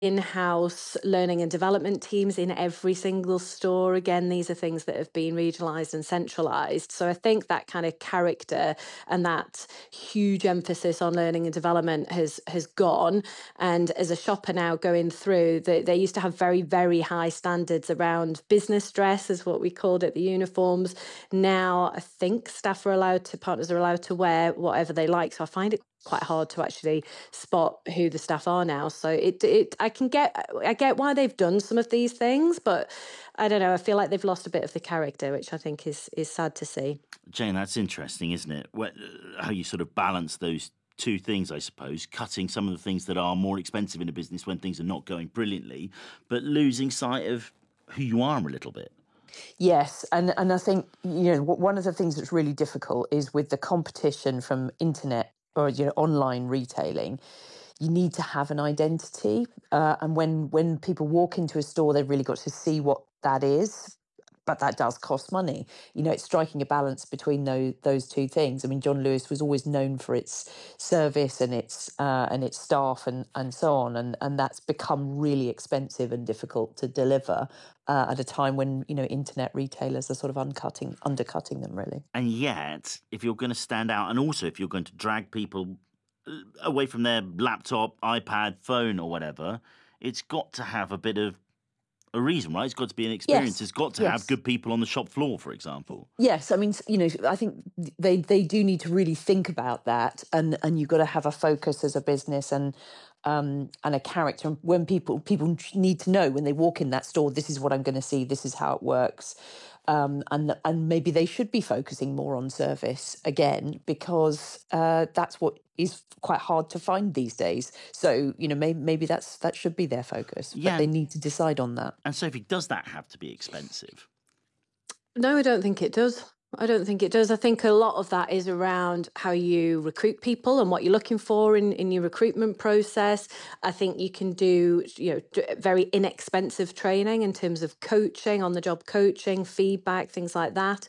in-house learning and development teams in every single store. Again, these are things that have been regionalized and centralized. So I think that kind of character and that huge emphasis on learning and development has gone. And as a shopper now going through, they used to have very, very high standards around business dress, is what we called it, the uniforms. Now I think partners are allowed to wear whatever they like. So I find it quite hard to actually spot who the staff are now. So I get why they've done some of these things, but I don't know. I feel like they've lost a bit of the character, which I think is sad to see. Jane, that's interesting, isn't it? How you sort of balance those two things, I suppose, cutting some of the things that are more expensive in a business when things are not going brilliantly, but losing sight of who you are a little bit. Yes, and I think one of the things that's really difficult is with the competition from internet or online retailing. You need to have an identity, and when people walk into a store, they've really got to see what that is. But that does cost money. It's striking a balance between those two things. I mean, John Lewis was always known for its service and its staff and so on, and that's become really expensive and difficult to deliver at a time when internet retailers are sort of undercutting them really. And yet, if you're going to stand out, and also if you're going to drag people away from their laptop, iPad, phone, or whatever, it's got to have a bit of a reason, right? It's got to be an experience. Yes, It's got to have yes. good people on the shop floor, for example. Yes, I mean, I think they do need to really think about that, and you've got to have a focus as a business and a character. And when people need to know when they walk in that store, this is what I'm going to see, this is how it works, and maybe they should be focusing more on service again because that's what is quite hard to find these days. So maybe that should be their focus, but Yeah. they need to decide on that. And Sophie, does that have to be expensive? No, I don't think it does. I don't think it does. I think a lot of that is around how you recruit people and what you're looking for in your recruitment process. I think you can do, very inexpensive training in terms of coaching, on the job coaching, feedback, things like that.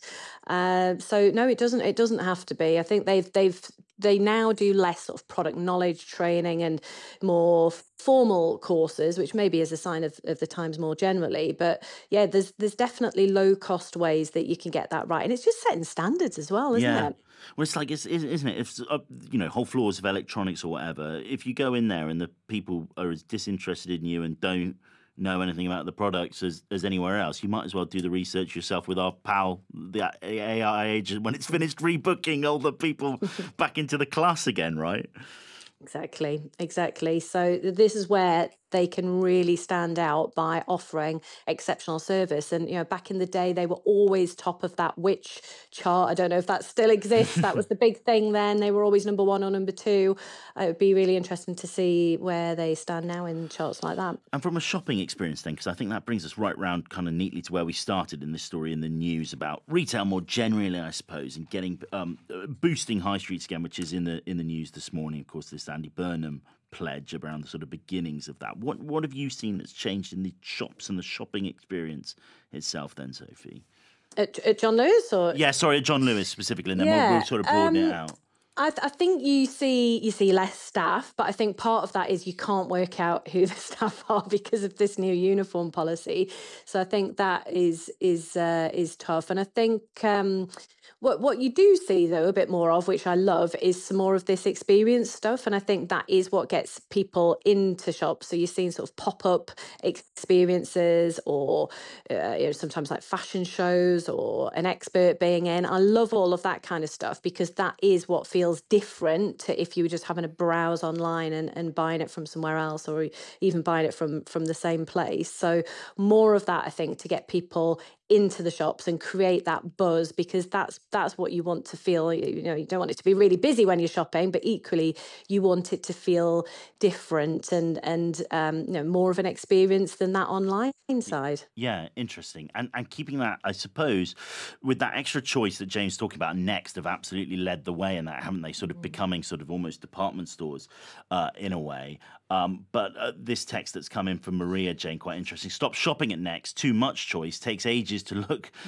So no, it doesn't. It doesn't have to be. I think they now do less sort of product knowledge training and more formal courses, which maybe is a sign of the times more generally. But yeah, there's definitely low cost ways that you can get that right, and it's just setting standards as well, isn't Yeah. it? Well, it's like, isn't it? If whole floors of electronics or whatever, if you go in there and the people are as disinterested in you and don't know anything about the products as anywhere else, you might as well do the research yourself with our pal, the AI agent, when it's finished rebooking all the people back into the class again, right? Exactly, exactly. So this is where they can really stand out by offering exceptional service. And back in the day, they were always top of that which chart. I don't know if that still exists. That was the big thing then. They were always number one or number two. It would be really interesting to see where they stand now in charts like that. And from a shopping experience, then, because I think that brings us right round kind of neatly to where we started in this story in the news about retail more generally, I suppose, and getting boosting high streets again, which is in the news this morning. Of course, this Andy Burnham pledge around the sort of beginnings of that. What have you seen that's changed in the shops and the shopping experience itself, then, Sophie? At John Lewis or Yeah, sorry, at John Lewis specifically, and then we'll yeah. sort of broaden it out. I think you see less staff, but I think part of that is you can't work out who the staff are because of this new uniform policy. So I think that is tough, and I think what you do see though a bit more of, which I love, is some more of this experience stuff, and I think that is what gets people into shops. So you're seeing sort of pop up experiences, or sometimes like fashion shows, or an expert being in. I love all of that kind of stuff because that is what feels different to if you were just having a browse online and buying it from somewhere else, or even buying it from the same place. So more of that, I think, to get people into the shops and create that buzz, because that's what you want to feel. You don't want it to be really busy when you're shopping, but equally you want it to feel different and more of an experience than that online side. Yeah, interesting. And keeping that, I suppose, with that extra choice that James talking about, Next have absolutely led the way in that, haven't they? Sort of becoming sort of almost department stores in a way. But this text that's come in from Maria Jane, quite interesting. Stop shopping at Next. Too much choice. Takes ages to look